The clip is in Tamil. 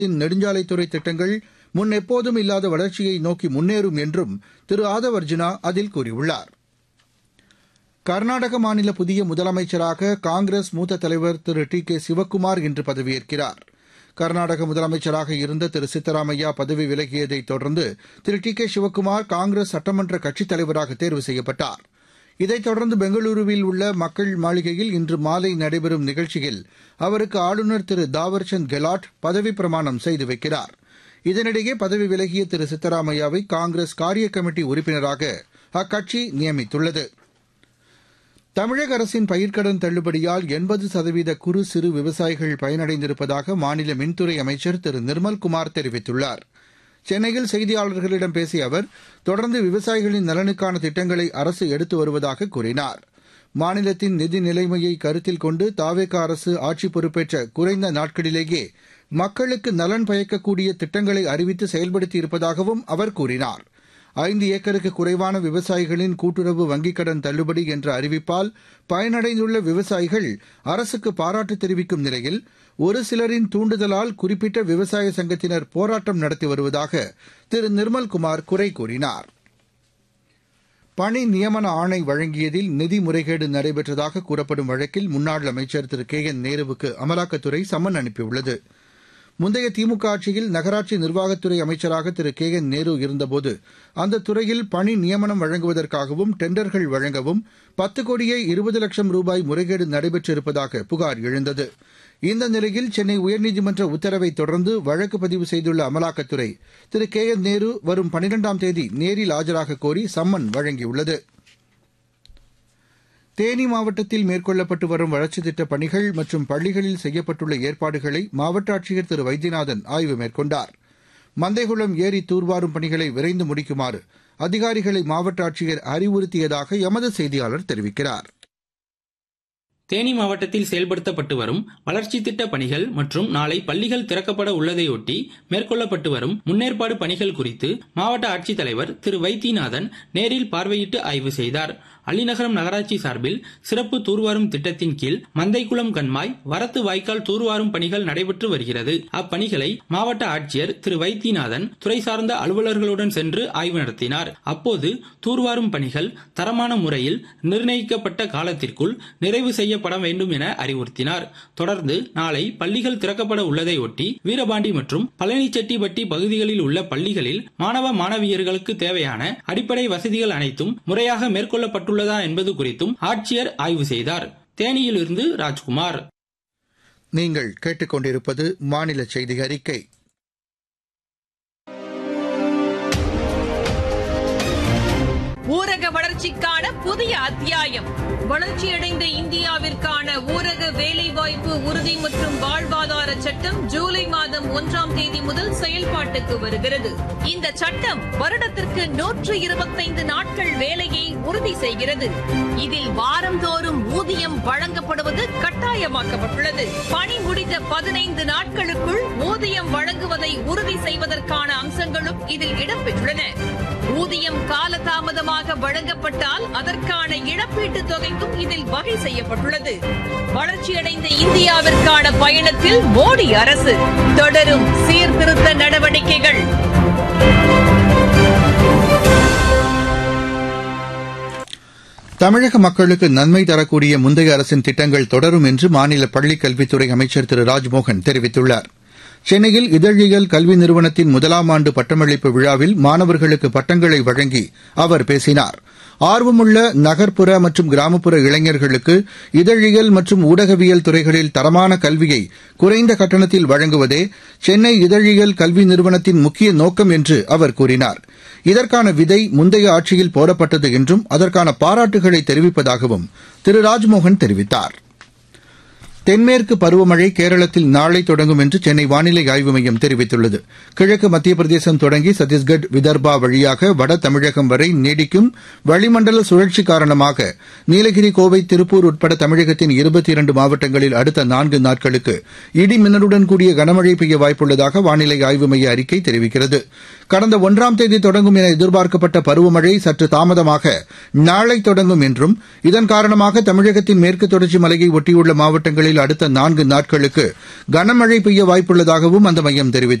நெடுஞ்சாலைத்துறை திட்டங்கள் முன் எப்போதும் இல்லாத வளர்ச்சியை நோக்கி முன்னேறும் என்றும் திரு ஆதவ் அர்ஜுனா அதில் கூறியுள்ளார். கர்நாடக மாநில புதிய முதலமைச்சராக காங்கிரஸ் மூத்த தலைவர் திரு டி கே சிவக்குமார் இன்று பதவியேற்கிறார். கர்நாடக முதலமைச்சராக இருந்த திரு சித்தராமையா பதவி விலகியதைத் தொடர்ந்து திரு டி கே சிவக்குமார் காங்கிரஸ் சட்டமன்ற கட்சித் தலைவராக தேர்வு செய்யப்பட்டார். இதைத் தொடர்ந்து பெங்களூருவில் உள்ள மக்கள் மாளிகையில் இன்று மாலை நடைபெறும் நிகழ்ச்சியில் அவருக்கு ஆளுநர் திரு தாவர்சந்த் கெலாட் பதவிப் பிரமாணம் செய்து வைக்கிறார். இதனிடையே பதவி விலகிய திரு சித்தராமையாவை காங்கிரஸ் காரிய கமிட்டி உறுப்பினராக அக்கட்சி நியமித்துள்ளது. தமிழக அரசின் பயிர்க்கடன் தள்ளுபடியால் 80% குறு சிறு விவசாயிகள் பயனடைந்திருப்பதாக மாநில மின்துறை அமைச்சர் திரு நிர்மல்குமார் தெரிவித்துள்ளார். சென்னையில் செய்தியாளர்களிடம் பேசிய அவர் தொடர்ந்து விவசாயிகளின் நலனுக்கான திட்டங்களை அரசு எடுத்து வருவதாக கூறினார். மாநிலத்தின் நிதி நிலைமையை கருத்தில் கொண்டு தாவேகா அரசு ஆட்சி பொறுப்பேற்ற குறைந்த நாட்களிலேயே மக்களுக்கு நலன் பயக்கக்கூடிய திட்டங்களை அறிவித்து செயல்படுத்தியிருப்பதாகவும் அவர் கூறினார். 5 ஏக்கருக்கு குறைவான விவசாயிகளின் கூட்டுறவு வங்கிக் கடன் தள்ளுபடி என்ற அறிவிப்பால் பயனடைந்துள்ள விவசாயிகள் அரசுக்கு பாராட்டு தெரிவிக்கும் நிலையில் ஒரு சிலரின் தூண்டுதலால் குறிப்பிட்ட விவசாய சங்கத்தினர் போராட்டம் நடத்தி வருவதாக திரு நிர்மல்குமார் குறை கூறினார். பணி நியமன ஆணை வழங்கியதில் நிதி முறைகேடு நடைபெற்றதாக கூறப்படும் வழக்கில் முன்னாள் அமைச்சர் திரு கே என் நேருவுக்கு அமலாக்கத்துறை சம்மன் அனுப்பியுள்ளது. முந்தைய திமுக ஆட்சியில் நகராட்சி நிர்வாகத்துறை அமைச்சராக திரு கே என் நேரு இருந்தபோது அந்த துறையில் பணி நியமனம் வழங்குவதற்காகவும் டெண்டர்கள் வழங்கவும் 10 கோடியே 20 லட்சம் ரூபாய் முறைகேடு நடைபெற்றிருப்பதாக புகார் எழுந்தது. இந்த நிலையில் சென்னை உயர்நீதிமன்ற உத்தரவை தொடர்ந்து வழக்கு பதிவு செய்துள்ள அமலாக்கத்துறை திரு கே என் நேரு வரும் 12ஆம் தேதி நேரில் ஆஜராக கோரி சம்மன் வழங்கியுள்ளது. தேனி மாவட்டத்தில் மேற்கொள்ளப்பட்டு வரும் வளர்ச்சித் திட்டப் பணிகள் மற்றும் பள்ளிகளில் செய்யப்பட்டுள்ள ஏற்பாடுகளை மாவட்ட ஆட்சியர் திரு வைத்தியநாதன் ஆய்வு மேற்கொண்டார். மந்தைகுளம் ஏரி தூர்வாரும் பணிகளை விரைந்து முடிக்குமாறு அதிகாரிகளை மாவட்ட ஆட்சியர் அறிவுறுத்தியதாக எமது செய்தியாளர் தெரிவிக்கிறார். தேனி மாவட்டத்தில் செயல்படுத்தப்பட்டு வரும் வளர்ச்சி திட்ட பணிகள் மற்றும் நாளை பள்ளிகள் திறக்கப்பட உள்ளதையொட்டி மேற்கொள்ளப்பட்டு வரும் முன்னேற்பாடு பணிகள் குறித்து மாவட்ட ஆட்சித்தலைவர் திரு வைத்தியநாதன் நேரில் பார்வையிட்டு ஆய்வு செய்தார். அள்ளிநகரம் நகராட்சி சார்பில் சிறப்பு தூர்வாரும் திட்டத்தின் கீழ் மந்தைக்குளம் கண்மாய் வரத்து வாய்க்கால் தூர்வாரும் பணிகள் நடைபெற்று வருகிறது. அப்பணிகளை மாவட்ட ஆட்சியர் திரு வைத்தியநாதன் துறை சார்ந்த அலுவலர்களுடன் சென்று ஆய்வு நடத்தினார். அப்போது தூர்வாரும் பணிகள் தரமான முறையில் நிர்ணயிக்கப்பட்ட காலத்திற்குள் நிறைவு செய்யப்பட வேண்டும் என அறிவுறுத்தினார். தொடர்ந்து நாளை பள்ளிகள் திறக்கப்பட உள்ளதை ஒட்டி வீரபாண்டி மற்றும் பழனிச்செட்டிப்பட்டி பகுதிகளில் உள்ள பள்ளிகளில் மாணவ மாணவியர்களுக்கு தேவையான அடிப்படை வசதிகள் அனைத்தும் முறையாக மேற்கொள்ளப்பட்டு என்பது குறித்தும் ஆட்சியர் ஆய்வு செய்தார். தேனியிலிருந்து ராஜ்குமார். நீங்கள் கேட்டுக்கொண்டிருப்பது மாநில செய்தி அறிக்கை. ஊரக வளர்ச்சிக்கான புதிய அத்தியாயம். வளர்ச்சியடைந்த இந்தியாவிற்கான ஊரக வேலைவாய்ப்பு உறுதி மற்றும் வாழ்வாதார சட்டம் ஜூலை மாதம் 1ஆம் தேதி முதல் செயல்பாட்டுக்கு வருகிறது. இந்த சட்டம் வருடத்திற்கு 125 நாட்கள் வேலையை உறுதி செய்கிறது. இதில் வாரந்தோறும் ஊதியம் வழங்கப்படுவது கட்டாயமாக்கப்பட்டுள்ளது. பணி முடிந்த 15 நாட்களுக்குள் ஊதியம் வழங்குவதை உறுதி செய்வதற்கான அம்சங்களும் இதில் இடம்பெற்றுள்ளன. ஊதியம் காலதாமதமாக வழங்கப்பட்டால் அதற்கான இழப்பீட்டுத் தொகைக்கும் இதில் வகை செய்யப்பட்டுள்ளது. வளர்ச்சியடைந்த இந்தியாவிற்கான பயணத்தில் மோடி அரசு தொடரும் சீர்திருத்த நடவடிக்கைகள். தமிழக மக்களுக்கு நன்மை தரக்கூடிய முந்தைய அரசின் திட்டங்கள் தொடரும் என்று மாநில பள்ளிக் கல்வித்துறை அமைச்சர் திரு ராஜ்மோகன் தெரிவித்துள்ளார். சென்னையில் இதழியல் கல்வி நிறுவனத்தின் 1ஆம் ஆண்டு பட்டமளிப்பு விழாவில் மாணவர்களுக்கு பட்டங்களை வழங்கி அவர் பேசினார். ஆர்வமுள்ள நகர்ப்புற மற்றும் கிராமப்புற இளைஞர்களுக்கு இதழியல் மற்றும் ஊடகவியல் துறைகளில் தரமான கல்வியை குறைந்த கட்டணத்தில் வழங்குவதே சென்னை இதழியல் கல்வி நிறுவனத்தின் முக்கிய நோக்கம் என்று அவர் கூறினார். இதற்கான விதை முந்தைய ஆட்சியில் போடப்பட்டது என்றும் அதற்கான பாராட்டுகளை தெரிவிப்பதாகவும் திரு ராஜ்மோகன் தெரிவித்தார். தென்மேற்கு பருவமழை கேரளத்தில் நாளை தொடங்கும் என்று சென்னை வானிலை ஆய்வு மையம் தெரிவித்துள்ளது. கிழக்கு மத்திய பிரதேசம் தொடங்கி சத்தீஸ்கட் விதர்பா வழியாக வட தமிழகம் வரை நீடிக்கும் வளிமண்டல சுழற்சி காரணமாக நீலகிரி, கோவை, திருப்பூர் உட்பட தமிழகத்தின் 22 மாவட்டங்களில் அடுத்த 4 நாட்களுக்கு இடி மின்னலுடன் கூடிய கனமழை பெய்ய வாய்ப்புள்ளதாக வானிலை ஆய்வு மைய அறிக்கை தெரிவிக்கிறது. கடந்த 1ஆம் தேதி தொடங்கும் என எதிர்பார்க்கப்பட்ட பருவமழை சற்று தாமதமாக நாளை தொடங்கும் என்றும் இதன் காரணமாக தமிழகத்தின் மேற்கு தொடர்ச்சி மலையை ஒட்டியுள்ள மாவட்டங்களில் அடுத்த 4 நாட்களுக்கு கனமழை பெய்ய வாய்ப்புள்ளதாகவும் அந்த மையம் தெரிவித்துள்ளது.